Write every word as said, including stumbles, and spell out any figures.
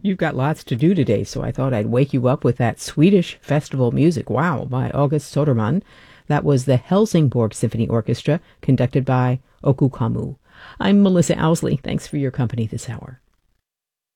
You've got lots to do today, so I thought I'd wake you up with that Swedish festival music. Wow, by August Soderman. That was the Helsingborg Symphony Orchestra, conducted by Oku Kamu. I'm Melissa Owsley. Thanks for your company this hour.